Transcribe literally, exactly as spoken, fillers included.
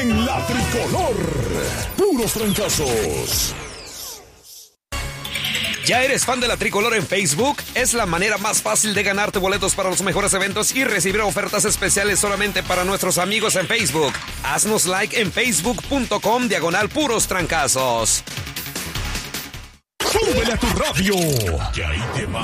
en La Tricolor. Puros trancazos. ¿Ya eres fan de La Tricolor en Facebook? Es la manera más fácil de ganarte boletos para los mejores eventos y recibir ofertas especiales solamente para nuestros amigos en Facebook. Haznos like en facebook.com diagonal puros trancazos. ¡Súbele a tu radio! Y ahí te va